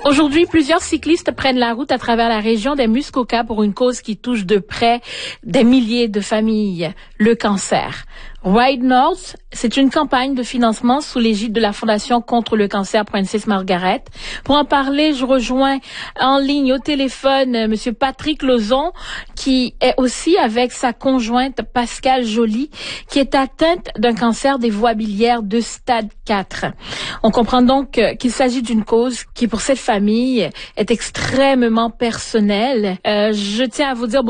Aujourd'hui, plusieurs cyclistes prennent la route à travers la région des Muskoka pour une cause qui touche de près des milliers de familles, le cancer. Ride North, c'est une campagne de financement sous l'égide de la Fondation contre le cancer Princess Margaret. Pour en parler, je rejoins en ligne au téléphone Monsieur Patrick Lauzon, qui est aussi avec sa conjointe Pascale Joly, qui est atteinte d'un cancer des voies biliaires de stade 4. On comprend donc qu'il s'agit d'une cause qui, pour cette famille, est extrêmement personnelle. Je tiens à vous dire